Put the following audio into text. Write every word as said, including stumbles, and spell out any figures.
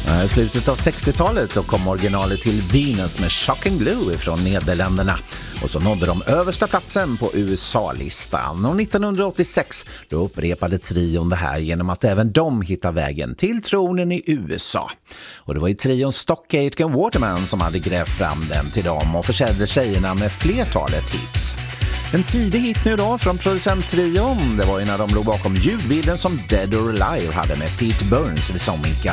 I slutet av sextiotalet så kom originalet till Venus med Shocking Blue från Nederländerna. Och så nådde de översta platsen på U S A-listan. Och nittonhundraåttiosex då upprepade trion det här genom att även de hittade vägen till tronen i U S A. Och det var ju trion Stock Aitken Waterman som hade grävt fram den till dem och försälde tjejerna med flertalet hits. En tidig hit nu då från producenttrion, det var ju när de låg bakom ljudbilden som Dead or Alive hade med Pete Burns vid sångminka.